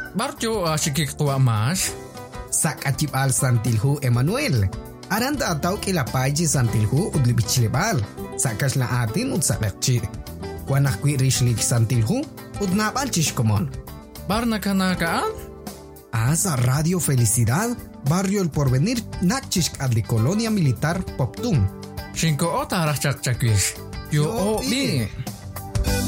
Barjo asikik tua mas. Sak achip al Santilhu Emmanuel. Aranda ataw kila paji Santilhu udlibichilibal. Sakas la atin udsakakchi. Wanakwi rishlik Santilhu udnabal chishkomon. Barna kanakaan? Asa Radio Felicidad, Barrio El Porvenir, Nakchishk adli Colonia Militar Poptum. Shinko ota rachakchakwish. Yo obi.